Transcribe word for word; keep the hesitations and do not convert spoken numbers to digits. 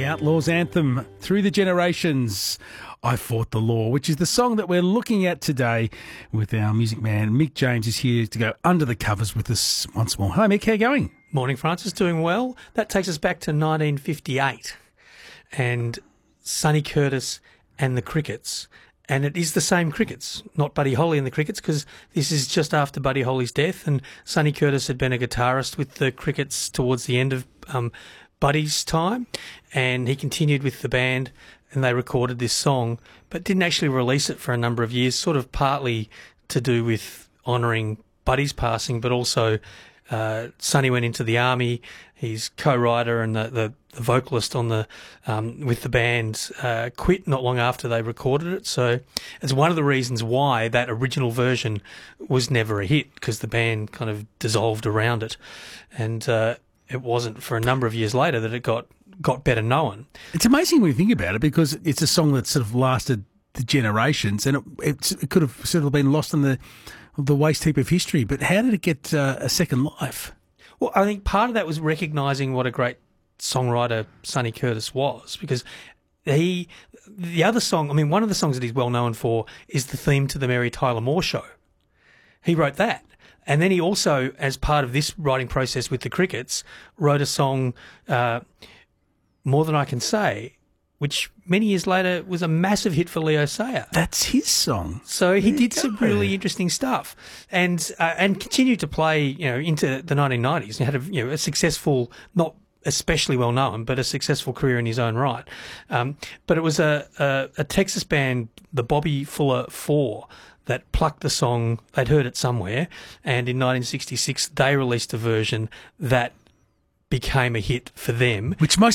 Outlaws anthem through the generations. I Fought the Law, which is the song that we're looking at today with our music man. Mick James is here to go under the covers with us once more. Hi, Mick. How you going? Morning, Francis. Doing well. That takes us back to nineteen fifty-eight and Sonny Curtis and the Crickets. And it is the same Crickets, not Buddy Holly and the Crickets, because this is just after Buddy Holly's death. And Sonny Curtis had been a guitarist with the Crickets towards the end of um, Buddy's time. And he continued with the band and they recorded this song, but didn't actually release it for a number of years, sort of partly to do with honouring Buddy's passing, but also uh, Sonny went into the army. He's co-writer and the, the, the vocalist on the um, with the band uh, quit not long after they recorded it. So it's one of the reasons why that original version was never a hit, because the band kind of dissolved around it, and uh, it wasn't for a number of years later that it got got better known. It's amazing when you think about it, because it's a song that sort of lasted the generations, and it, it's, it could have sort of been lost in the the waste heap of history. But how did it get uh, a second life? Well, I think part of that was recognising what a great songwriter Sonny Curtis was, because he, the other song, I mean, one of the songs that he's well known for is the theme to the Mary Tyler Moore Show. He wrote that. And then he also, as part of this writing process with the Crickets, wrote a song, uh, More Than I Can Say, which many years later was a massive hit for Leo Sayer. That's his song. So he There did you some go. really interesting stuff, and uh, and continued to play, you know, into the nineteen nineties. He had a you know a successful, not especially well known, but a successful career in his own right. Um, but it was a, a a Texas band, the Bobby Fuller Four, that plucked the song. They'd heard it somewhere, and in nineteen sixty-six they released a version that became a hit for them. Which most